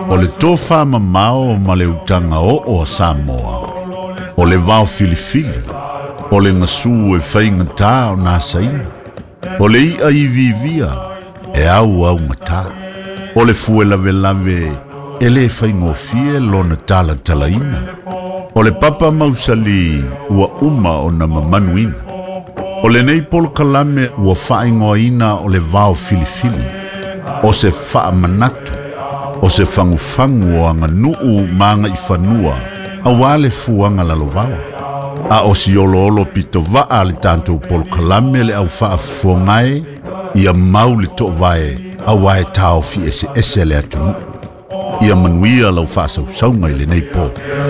O le tofa mamao ma le utanga o Samoa. O le vao filifili. O le ngasu e whaingata o nā saina. O le ia I vivia e au ngata. O le fuelave lave e le whaingofie lona tala talaina. O le papa mausali ua uma o na mamanuina. O le nei polo kalame ua whaingoina o le vao filifili. O se wha manatu. O se fangufangu o anga nuu maanga I whanua. A wale fuanga lalovawa. A o si olo pito vaa le tanto polo kalame le au wha fongai. Ia mau le to vae. A wae tau fi ese le atunu. Ia manuia lau wha sausaunga I le nei po.